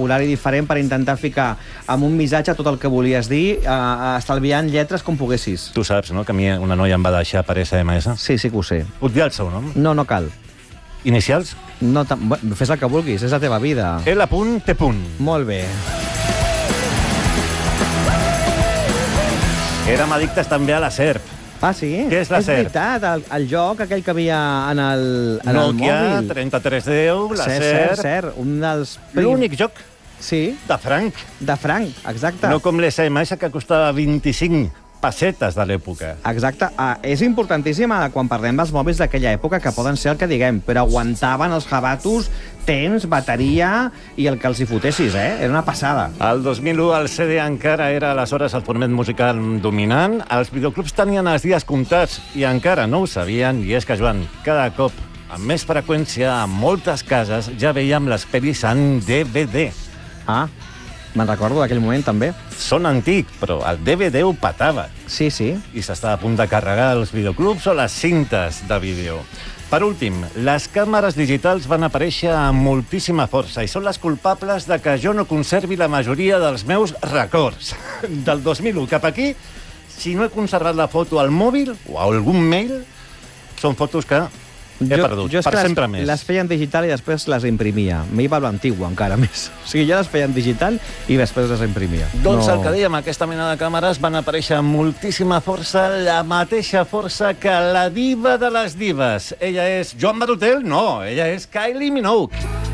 vocabulari diferent per intentar ficar amb un missatge tot el que volies dir, estalviant lletres com poguessis. Tu saps, no?, que a mi una noia em va deixar per SMS. Sí, sí que ho sé. Puc dir el seu nom? No, no cal. Inicials? No, fes el que vulguis, és la teva vida. L.T. Molt bé. Érem addictes també a la SERP. Ah, sí? Què és la SERP? És veritat, el joc aquell que havia en el Nokia, mòbil. 3310, la SERP. Cert, un dels... L'únic joc Sí, de franc. de franc, exacte. No com l'SMS, que costava 25 pessetes de l'època. Exacte. És importantíssima quan parlem dels mòbils d'aquella època, que poden ser el que diguem, però aguantaven els jabatos, temps, bateria i el que els hi fotessis, Era una passada. El 2001 el CD encara era aleshores el format musical dominant. Els videoclubs tenien els dies comptats i encara no ho sabien, i és que, Joan, cada cop amb més freqüència, en moltes cases, ja veiem les pel·lis en DVD. Ah, me'n recordo d'aquell moment, també. Són antic, però el DVD ho petava. Sí, sí. I s'estava a punt de carregar els videoclubs o les cintes de vídeo. Per últim, les càmeres digitals van aparèixer amb moltíssima força i són les culpables de que jo no conservi la majoria dels meus records. Del 2001 cap aquí, si no he conservat la foto al mòbil o a algun mail, són fotos que he perdut, jo és per que sempre més. les feia en digital i després les imprimia. M'hi va l'antigu, encara més. O sigui, jo les feia en digital i després les imprimia. Doncs el que dèiem, aquesta mena de càmeres van aparèixer amb moltíssima força, la mateixa força que la diva de les dives. Ella és Joan Barutel? No, ella és Kylie Minogue.